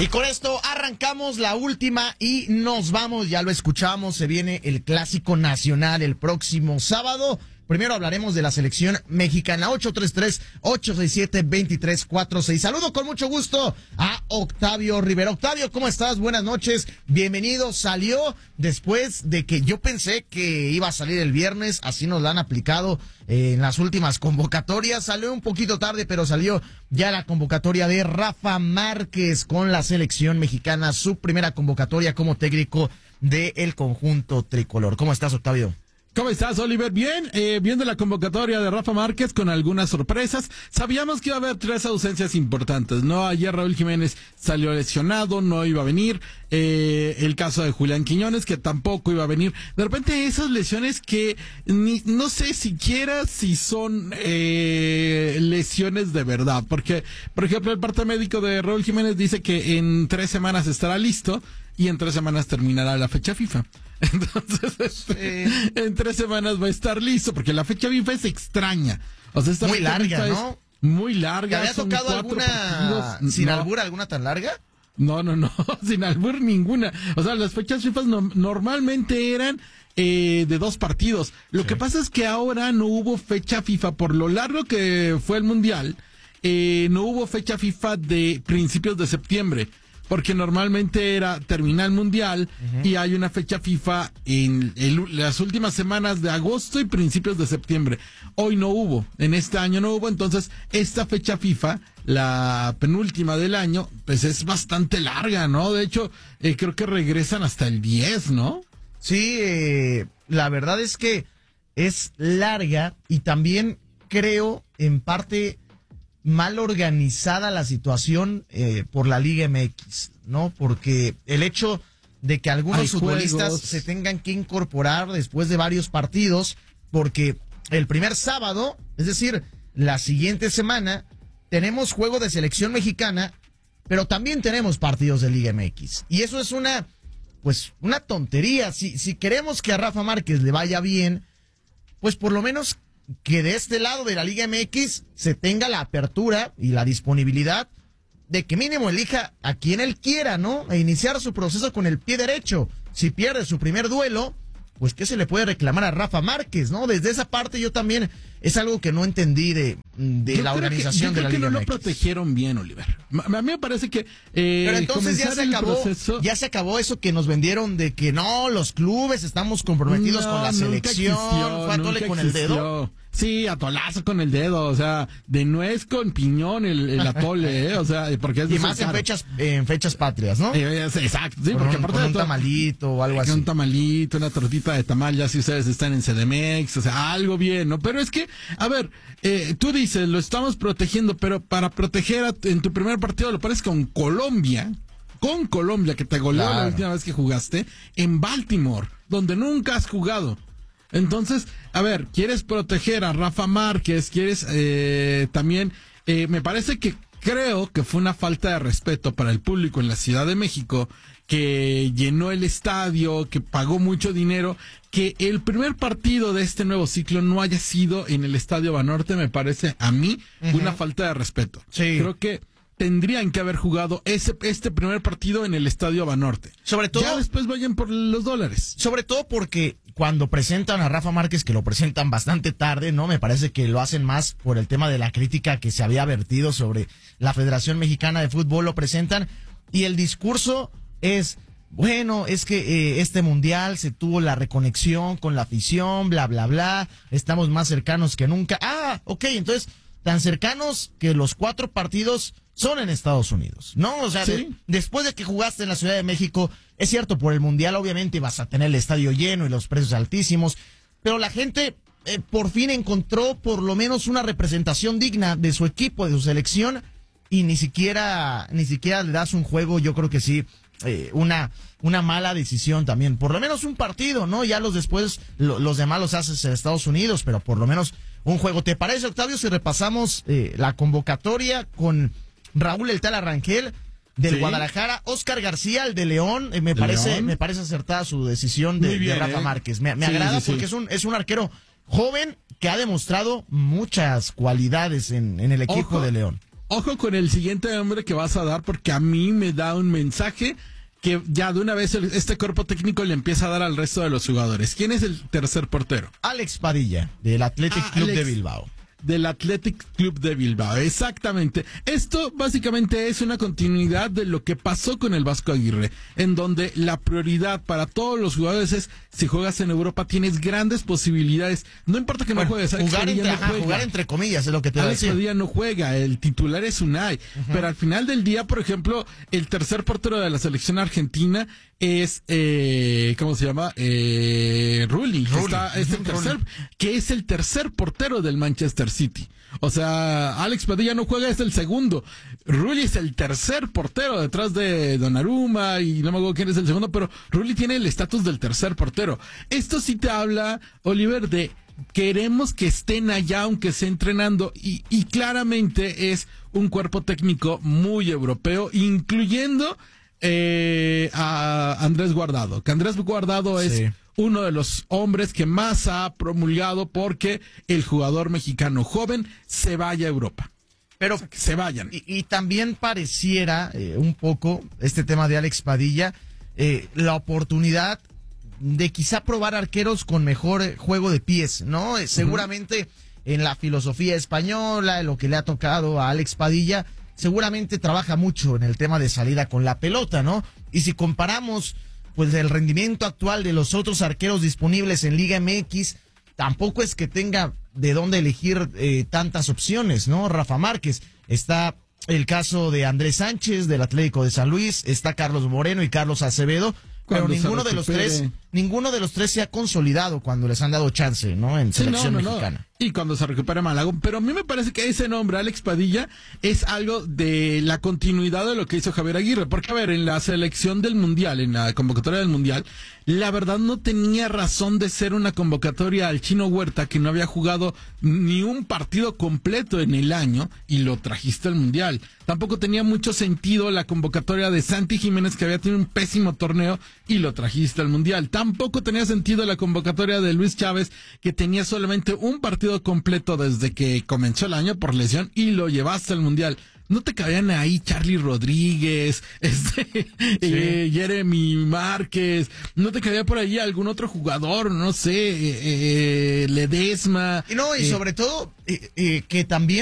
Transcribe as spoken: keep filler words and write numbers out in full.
Y con esto arrancamos la última y nos vamos, ya lo escuchamos, se viene el Clásico Nacional el próximo sábado. Primero hablaremos de la selección mexicana. Ocho tres tres, ocho seis siete, dos tres cuatro seis. Saludo con mucho gusto a Octavio Rivera. Octavio, ¿cómo estás? Buenas noches, bienvenido. Salió después de que yo pensé que iba a salir el viernes, así nos la han aplicado eh, en las últimas convocatorias. Salió un poquito tarde, pero salió ya la convocatoria de Rafa Márquez con la selección mexicana, su primera convocatoria como técnico del conjunto tricolor. ¿Cómo estás, Octavio? ¿Cómo estás, Oliver? Bien, eh, viendo la convocatoria de Rafa Márquez con algunas sorpresas. Sabíamos que iba a haber tres ausencias importantes, ¿no? Ayer Raúl Jiménez salió lesionado, no iba a venir. Eh, el caso de Julián Quiñones, que tampoco iba a venir. De repente esas lesiones que ni, no sé siquiera si son eh, lesiones de verdad. Porque, por ejemplo, el parte médico de Raúl Jiménez dice que en tres semanas estará listo y en tres semanas terminará la fecha FIFA. Entonces, este, sí. en tres semanas va a estar listo, porque la fecha FIFA es extraña. O sea, esta muy fecha larga, FIFA ¿no? Es muy larga. ¿Te había tocado alguna partidos. sin no. albur, alguna tan larga? No, no, no, sin albur ninguna. O sea, las fechas FIFA no, normalmente eran eh, de dos partidos. Lo sí. que pasa es que ahora no hubo fecha FIFA, por lo largo que fue el Mundial, eh, no hubo fecha FIFA de principios de septiembre. Porque normalmente era terminar el Mundial uh-huh. y hay una fecha FIFA en el, las últimas semanas de agosto y principios de septiembre. Hoy no hubo, en este año no hubo, entonces esta fecha FIFA, la penúltima del año, pues es bastante larga, ¿no? De hecho, eh, creo que regresan hasta el diez, ¿no? Sí, eh, la verdad es que es larga y también creo en parte mal organizada la situación eh, por la Liga M X, ¿no? Porque el hecho de que algunos Hay futbolistas juegos. se tengan que incorporar después de varios partidos, porque el primer sábado, es decir, la siguiente semana, tenemos juego de selección mexicana, pero también tenemos partidos de Liga M X. Y eso es una, pues, una tontería. Si, si queremos que a Rafa Márquez le vaya bien, pues por lo menos que de este lado de la Liga M X se tenga la apertura y la disponibilidad de que mínimo elija a quien él quiera, ¿no? E iniciar su proceso con el pie derecho. Si pierde su primer duelo, pues ¿qué se le puede reclamar a Rafa Márquez, no? Desde esa parte yo también es algo que no entendí de, de la organización que, de la Liga M X. Yo creo que no M lo X. protegieron bien, Oliver. A mí me parece que eh, Pero entonces ya se acabó, proceso... ya se acabó eso que nos vendieron de que no, los clubes estamos comprometidos no, con la selección. Existió, Fue a tole con el dedo. Sí, atolazo con el dedo, o sea, de nuez con piñón el, el atole, ¿eh? O sea, porque es y más en fechas, en fechas patrias, ¿no? Eh, exacto, sí, con porque un, aparte con de un todo, tamalito o algo así. Un tamalito, una tortita de tamal, ya si ustedes están en C D M X, o sea, algo bien, ¿no? Pero es que, a ver, eh, tú dices, lo estamos protegiendo, pero para proteger a, en tu primer partido, lo parece con Colombia, con Colombia, que te goleó claro. la última vez que jugaste, en Baltimore, donde nunca has jugado. Entonces, a ver, quieres proteger a Rafa Márquez, quieres eh, también, eh, me parece que creo que fue una falta de respeto para el público en la Ciudad de México, que llenó el estadio, que pagó mucho dinero, que el primer partido de este nuevo ciclo no haya sido en el Estadio Banorte, me parece a mí uh-huh. una falta de respeto. Sí. Creo que tendrían que haber jugado ese este primer partido en el Estadio Banorte. Sobre todo, ya después vayan por los dólares. Sobre todo porque cuando presentan a Rafa Márquez, que lo presentan bastante tarde, ¿no? Me parece que lo hacen más por el tema de la crítica que se había vertido sobre la Federación Mexicana de Fútbol, lo presentan y el discurso es, bueno, es que eh, este mundial se tuvo la reconexión con la afición, bla, bla, bla, estamos más cercanos que nunca. Ah, ok, entonces, tan cercanos que los cuatro partidos son en Estados Unidos, ¿no? O sea, ¿sí? de, después de que jugaste en la Ciudad de México, es cierto, por el Mundial obviamente vas a tener el estadio lleno y los precios altísimos, pero la gente eh, por fin encontró por lo menos una representación digna de su equipo, de su selección, y ni siquiera, ni siquiera le das un juego, yo creo que sí, eh, una, una mala decisión también. Por lo menos un partido, ¿no? Ya los después, lo, los demás los haces en Estados Unidos, pero por lo menos un juego. ¿Te parece, Octavio, si repasamos eh, la convocatoria con Raúl El Tala Rangel del sí. Guadalajara, Oscar García, el de León? Eh, me ¿De parece, León? me parece acertada su decisión de, bien, de Rafa eh. Márquez. Me, me sí, agrada sí, porque sí. es un, es un arquero joven que ha demostrado muchas cualidades en, en el equipo Ojo. de León. ojo con el siguiente nombre que vas a dar, porque a mí me da un mensaje que ya de una vez el, este cuerpo técnico le empieza a dar al resto de los jugadores. ¿Quién es el tercer portero? Alex Padilla, del Athletic Ah, Club Alex. de Bilbao. Del Athletic Club de Bilbao, exactamente. Esto básicamente es una continuidad de lo que pasó con el Vasco Aguirre, en donde la prioridad para todos los jugadores es, si juegas en Europa tienes grandes posibilidades, no importa que Bueno, no juegues, Alex jugar, Padilla entre, no ajá, juega. jugar entre comillas es lo que te voy a Alex decir. Padilla no juega, el titular es Unai, uh-huh. Pero al final del día, por ejemplo, el tercer portero de la selección argentina es, eh, ¿cómo se llama? Eh, Rulli, que, está, es el tercer, que es el tercer portero del Manchester City. O sea, Alex Padilla no juega, es el segundo. Rulli es el tercer portero detrás de Donnarumma y no me acuerdo quién es el segundo, pero Rulli tiene el estatus del tercer portero. Esto sí te habla, Oliver, de queremos que estén allá aunque sea entrenando y, y claramente es un cuerpo técnico muy europeo, incluyendo eh, a Andrés Guardado, que Andrés Guardado es sí. uno de los hombres que más ha promulgado porque el jugador mexicano joven se vaya a Europa. Pero o sea, que se vayan. Y, y también pareciera eh, un poco este tema de Alex Padilla, eh, la oportunidad de quizá probar arqueros con mejor juego de pies, ¿no? Eh, seguramente uh-huh. en la filosofía española, en lo que le ha tocado a Alex Padilla, seguramente trabaja mucho en el tema de salida con la pelota, ¿no? Y si comparamos pues el rendimiento actual de los otros arqueros disponibles en Liga M X, tampoco es que tenga de dónde elegir eh, tantas opciones, ¿no? Rafa Márquez, está el caso de Andrés Sánchez del Atlético de San Luis, está Carlos Moreno y Carlos Acevedo, pero ninguno de los tres, ninguno de los tres se ha consolidado cuando les han dado chance, ¿no? En sí, selección no, no, mexicana. No. Y cuando se recupera Malagón. Pero a mí me parece que ese nombre, Alex Padilla, es algo de la continuidad de lo que hizo Javier Aguirre. Porque, a ver, en la selección del Mundial, en la convocatoria del Mundial, la verdad no tenía razón de ser una convocatoria al Chino Huerta, que no había jugado ni un partido completo en el año, y lo trajiste al Mundial. Tampoco tenía mucho sentido la convocatoria de Santi Jiménez, que había tenido un pésimo torneo, y lo trajiste al Mundial. Tampoco tenía sentido la convocatoria de Luis Chávez, que tenía solamente un partido completo desde que comenzó el año por lesión y lo llevaste al Mundial. No te cabían ahí Charlie Rodríguez, este, sí. eh, Jeremy Márquez, no te cabía por ahí algún otro jugador, no sé, eh, eh, Ledesma. Y no, y eh, sobre todo, eh, eh, que también